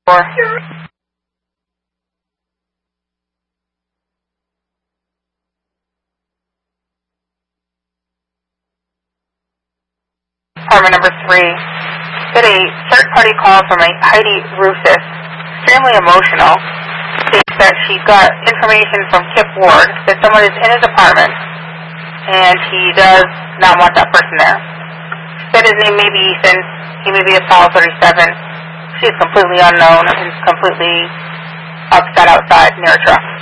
Department number 3. Get a third-party call from a Heidi Rufus, extremely emotional, states that she got information from Kip Ward that someone is in his apartment and he does not want that person there. Said his name may be Ethan, he may be Apollo 37. She is completely unknown and completely upset outside near a truck.